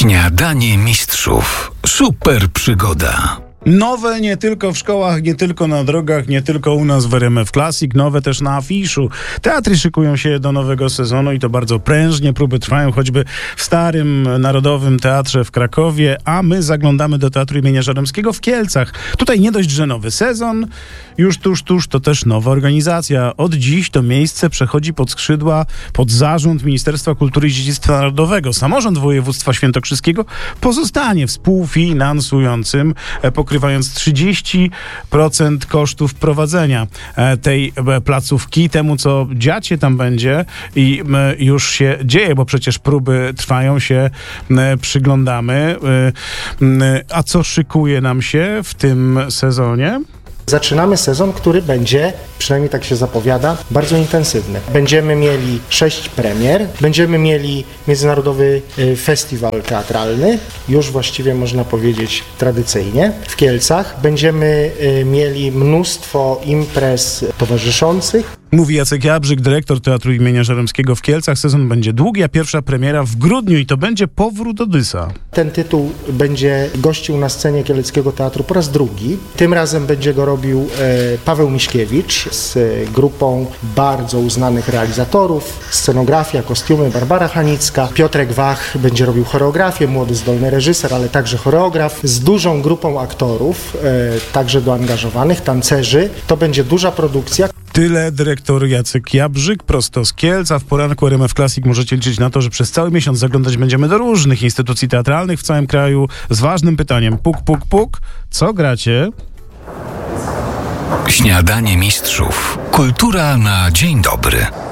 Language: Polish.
Śniadanie mistrzów. Super przygoda. Nowe nie tylko w szkołach, nie tylko na drogach, nie tylko u nas w RMF Classic, nowe też na afiszu. Teatry szykują się do nowego sezonu i to bardzo prężnie. Próby trwają choćby w Starym Narodowym Teatrze w Krakowie, a my zaglądamy do Teatru imienia Żeromskiego w Kielcach. Tutaj nie dość, że nowy sezon, już tuż, to też nowa organizacja. Od dziś to miejsce przechodzi pod skrzydła, pod zarząd Ministerstwa Kultury i Dziedzictwa Narodowego. Samorząd Województwa Świętokrzyskiego pozostanie współfinansującym, pokrywając 30% kosztów prowadzenia tej placówki. Temu, co dziać się tam będzie i już się dzieje, bo przecież próby trwają, się przyglądamy. A co szykuje nam się w tym sezonie? Zaczynamy sezon, który będzie, przynajmniej tak się zapowiada, bardzo intensywny. Będziemy mieli 6 premier, będziemy mieli Międzynarodowy Festiwal Teatralny, już właściwie można powiedzieć tradycyjnie, w Kielcach. Będziemy mieli mnóstwo imprez towarzyszących. Mówi Jacek Jabrzyk, dyrektor Teatru imienia Żeromskiego w Kielcach. Sezon będzie długi, a pierwsza premiera w grudniu i to będzie Powrót Odysa. Ten tytuł będzie gościł na scenie Kieleckiego Teatru po raz drugi. Tym razem będzie go robił Paweł Miśkiewicz z grupą bardzo uznanych realizatorów. Scenografia, kostiumy Barbara Hanicka. Piotrek Wach będzie robił choreografię, młody, zdolny reżyser, ale także choreograf. Z dużą grupą aktorów, także doangażowanych, tancerzy. To będzie duża produkcja. Tyle dyrektor Jacek Jabrzyk, prosto z Kielc, a w poranku RMF Classic możecie liczyć na to, że przez cały miesiąc zaglądać będziemy do różnych instytucji teatralnych w całym kraju z ważnym pytaniem: puk, puk, puk, co gracie? Śniadanie mistrzów. Kultura na dzień dobry.